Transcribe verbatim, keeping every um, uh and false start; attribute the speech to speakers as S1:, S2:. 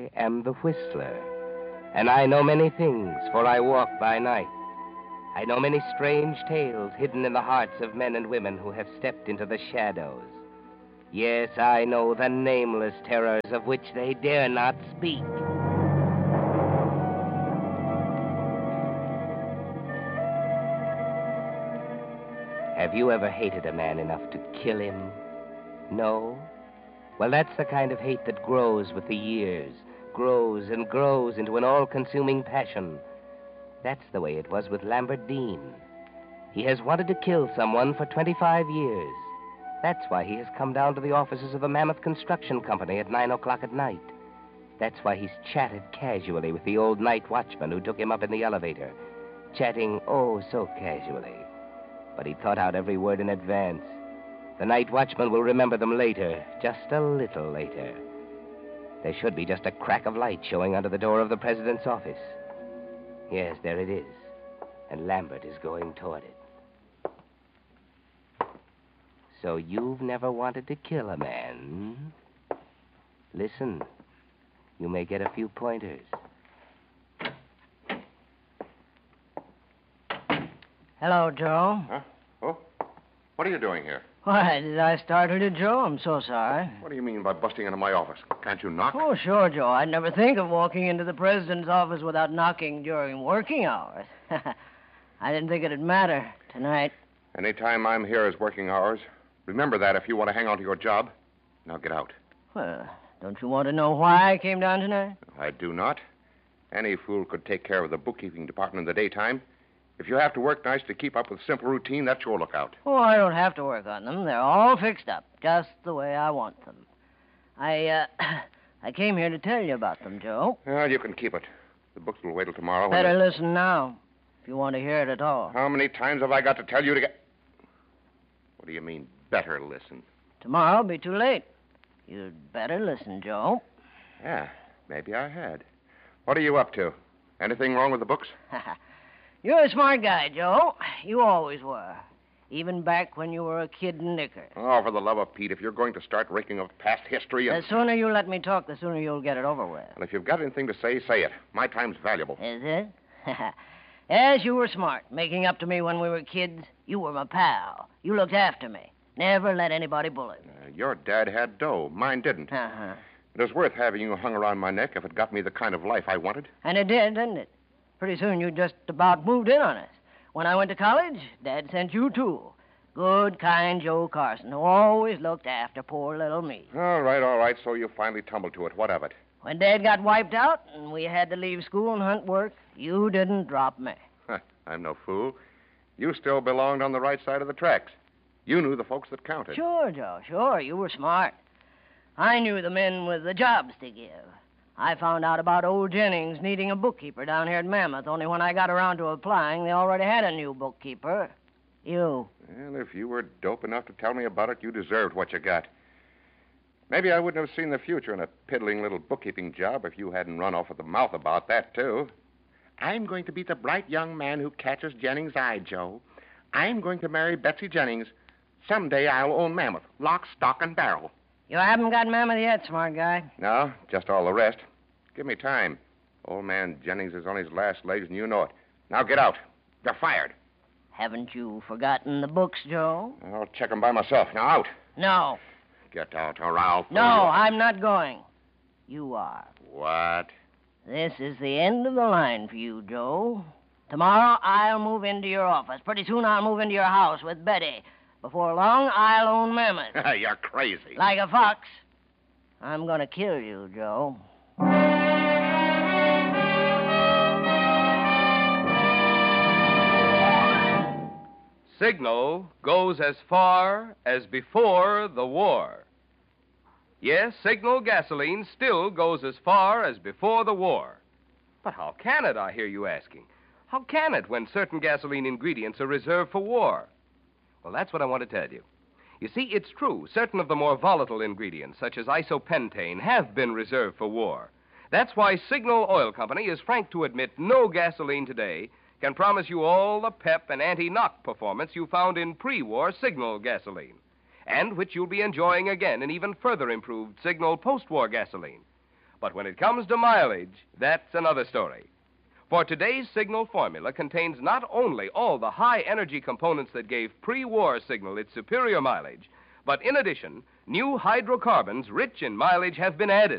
S1: I am the Whistler, and I know many things, for I walk by night. I know many strange tales hidden in the hearts of men and women who have stepped into the shadows. Yes, I know the nameless terrors of which they dare not speak. Have you ever hated a man enough to kill him? No? Well, that's the kind of hate that grows with the years, grows and grows into an all-consuming passion. That's the way it was with Lambert Dean. He has wanted to kill someone for twenty-five years. That's why he has come down to the offices of the Mammoth Construction Company at nine o'clock at night. That's why he's chatted casually with the old night watchman who took him up in the elevator. Chatting, oh, so casually. But he thought out every word in advance. The night watchman will remember them later, just a little later. There should be just a crack of light showing under the door of the president's office. Yes, there it is. And Lambert is going toward it. So you've never wanted to kill a man? Listen, you may get a few pointers.
S2: Hello, Joe.
S3: Huh? Oh? What are you doing here?
S2: Why, did I startle you, Joe? I'm so sorry.
S3: What do you mean by busting into my office? Can't you knock?
S2: Oh, sure, Joe. I'd never think of walking into the president's office without knocking during working hours. I didn't think it'd matter tonight.
S3: Any time I'm here is working hours. Remember that if you want to hang on to your job. Now get out.
S2: Well, don't you want to know why I came down tonight?
S3: I do not. Any fool could take care of the bookkeeping department in the daytime. If you have to work nights to keep up with simple routine, that's your lookout.
S2: Oh, I don't have to work on them. They're all fixed up, just the way I want them. I, uh, I came here to tell you about them, Joe.
S3: Well, you can keep it. The books will wait till tomorrow.
S2: Better
S3: they...
S2: listen now, if you want to hear it at all.
S3: How many times have I got to tell you to get... What do you mean, better listen?
S2: Tomorrow'll be too late. You'd better listen, Joe.
S3: Yeah, maybe I had. What are you up to? Anything wrong with the books?
S2: You're a smart guy, Joe. You always were. Even back when you were a kid in knickers.
S3: Oh, for the love of Pete, if you're going to start raking of past history and...
S2: The sooner you let me talk, the sooner you'll get it over with.
S3: Well, if you've got anything to say, say it. My time's valuable.
S2: Is it? Yes, you were smart, making up to me when we were kids. You were my pal. You looked after me. Never let anybody bully me.
S3: Uh, your dad had dough. Mine didn't.
S2: Uh-huh.
S3: It was worth having you hung around my neck if it got me the kind of life I wanted.
S2: And it did, didn't it? Pretty soon you just about moved in on us. When I went to college, Dad sent you, too. Good, kind Joe Carson, who always looked after poor little me.
S3: All right, all right, so you finally tumbled to it. What of it?
S2: When Dad got wiped out and we had to leave school and hunt work, you didn't drop me.
S3: I'm no fool. You still belonged on the right side of the tracks. You knew the folks that counted.
S2: Sure, Joe, sure. You were smart. I knew the men with the jobs to give. I found out about old Jennings needing a bookkeeper down here at Mammoth, only when I got around to applying, they already had a new bookkeeper. You.
S3: Well, if you were dope enough to tell me about it, you deserved what you got. Maybe I wouldn't have seen the future in a piddling little bookkeeping job if you hadn't run off at the mouth about that, too. I'm going to be the bright young man who catches Jennings' eye, Joe. I'm going to marry Betsy Jennings. Someday I'll own Mammoth, lock, stock, and barrel.
S2: You haven't got Mammoth yet, smart guy.
S3: No, just all the rest. Give me time. Old man Jennings is on his last legs, and you know it. Now get out. You're fired.
S2: Haven't you forgotten the books, Joe?
S3: I'll check them by myself. Now out.
S2: No.
S3: Get out, or I'll...
S2: No, I'm not going. You are.
S3: What?
S2: This is the end of the line for you, Joe. Tomorrow I'll move into your office. Pretty soon I'll move into your house with Betty. Before long, I'll own Mammoth.
S3: You're crazy.
S2: Like a fox. I'm going to kill you, Joe.
S1: Signal goes as far as before the war. Yes, Signal gasoline still goes as far as before the war. But how can it, I hear you asking? How can it when certain gasoline ingredients are reserved for war? Well, that's what I want to tell you. You see, it's true. Certain of the more volatile ingredients, such as isopentane, have been reserved for war. That's why Signal Oil Company is frank to admit no gasoline today can promise you all the pep and anti-knock performance you found in pre-war Signal gasoline, and which you'll be enjoying again in even further improved Signal post-war gasoline.
S4: But when it comes to mileage, that's another story. For today's Signal formula contains not only all the high-energy components that gave pre-war Signal its superior mileage, but in addition, new hydrocarbons rich in mileage have been added.